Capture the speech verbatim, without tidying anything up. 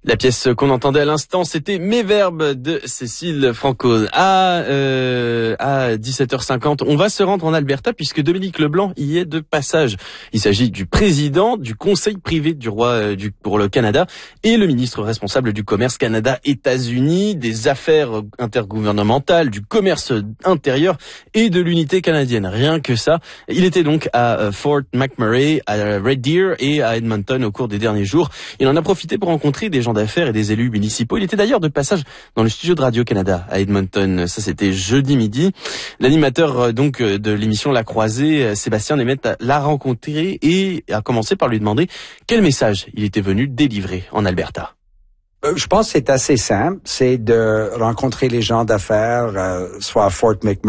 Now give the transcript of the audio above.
La pièce qu'on entendait à l'instant, c'était Mes verbes de Cécile Franco. À, euh, à dix-sept heures cinquante, on va se rendre en Alberta puisque Dominique Leblanc y est de passage. Il s'agit du président du conseil privé du roi euh, du, pour le Canada et le ministre responsable du commerce Canada-États-Unis, des affaires intergouvernementales, du commerce intérieur et de l'unité canadienne. Rien que ça. Il était donc à euh, Fort McMurray, à Red Deer et à Edmonton au cours des derniers jours. Il en a profité pour rencontrer des gens d'affaires et des élus municipaux. Il était d'ailleurs de passage dans le studio de Radio-Canada à Edmonton. Ça, c'était jeudi midi. L'animateur donc de l'émission La Croisée, Sébastien Nemeth, l'a rencontré et a commencé par lui demander quel message il était venu délivrer en Alberta. Je pense que c'est assez simple. C'est de rencontrer les gens d'affaires, euh, soit à Fort McMurray,